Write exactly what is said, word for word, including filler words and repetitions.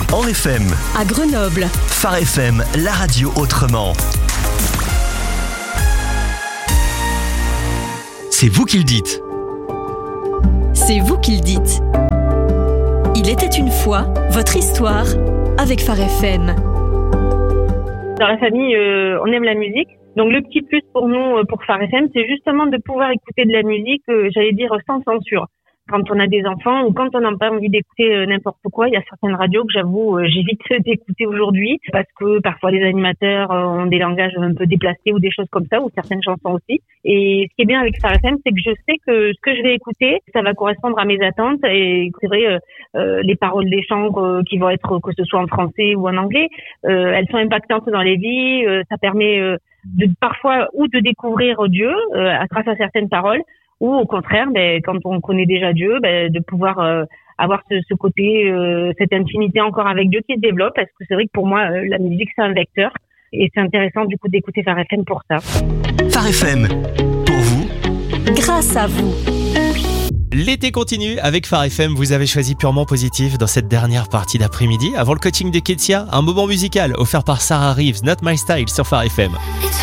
en F M. À Grenoble. Phare F M, la radio autrement. C'est vous qui le dites. C'est vous qui le dites. Il était une fois votre histoire avec Phare F M. Dans la famille, euh, on aime la musique. Donc le petit plus pour nous, euh, pour Phare F M, c'est justement de pouvoir écouter de la musique, euh, j'allais dire sans censure. Quand on a des enfants ou quand on n'a pas envie d'écouter euh, n'importe quoi, il y a certaines radios que j'avoue euh, j'évite d'écouter aujourd'hui parce que parfois les animateurs euh, ont des langages un peu déplacés ou des choses comme ça, ou certaines chansons aussi. Et ce qui est bien avec Phare F M, c'est que je sais que ce que je vais écouter, ça va correspondre à mes attentes. Et c'est vrai, euh, euh, les paroles des chants euh, qui vont être, que ce soit en français ou en anglais, euh, elles sont impactantes dans les vies. Euh, ça permet euh, de parfois ou de découvrir Dieu euh, à grâce à certaines paroles, ou au contraire, ben, quand on connaît déjà Dieu, ben, de pouvoir euh, avoir ce, ce côté, euh, cette intimité encore avec Dieu qui se développe, parce que c'est vrai que pour moi, euh, la musique, c'est un vecteur, et c'est intéressant du coup d'écouter Phare F M pour ça. Phare F M, pour vous, grâce à vous. L'été continue avec Phare F M, vous avez choisi Purement Positif dans cette dernière partie d'après-midi. Avant le coaching de Ketia, un moment musical offert par Sarah Reeves, Not My Style sur Phare F M.